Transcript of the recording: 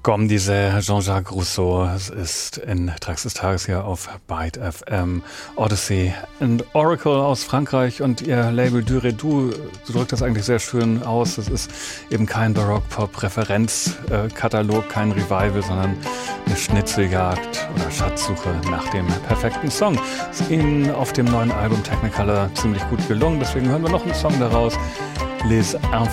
Comme disait Jean-Jacques Rousseau, es ist in Tracks des Tages hier auf Byte FM. Odyssey and Oracle aus Frankreich und ihr Label Du Redou drückt das eigentlich sehr schön aus. Es ist eben kein Barock-Pop-Referenzkatalog, kein Revival, sondern eine Schnitzeljagd oder Schatzsuche nach dem perfekten Song. Ist ihnen auf dem neuen Album Technicolor ziemlich gut gelungen, deswegen hören wir noch einen Song daraus. Les